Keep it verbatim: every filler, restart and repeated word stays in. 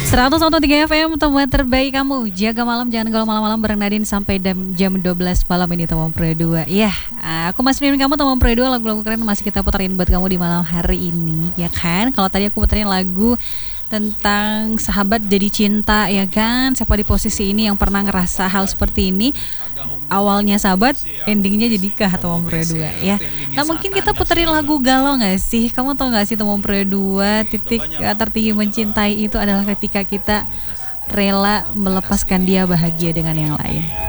seratus satu koma tiga F M, teman terbaik kamu. Jaga malam, jangan galau malam-malam bareng Nadine sampai jam dua belas malam ini teman Pro dua. Ya, aku masih nemenin kamu teman Pro dua, lagu-lagu keren masih kita puterin buat kamu di malam hari ini, ya kan? Kalau tadi aku puterin lagu tentang sahabat jadi cinta, ya kan? Siapa di posisi ini yang pernah ngerasa hal seperti ini? Awalnya sahabat, endingnya jadi kah teman Pro dua, ya. Nah mungkin kita puterin lagu galau gak sih? Kamu tau gak sih teman Pro dua, titik tertinggi mencintai itu adalah ketika kita rela melepaskan dia bahagia dengan yang lain.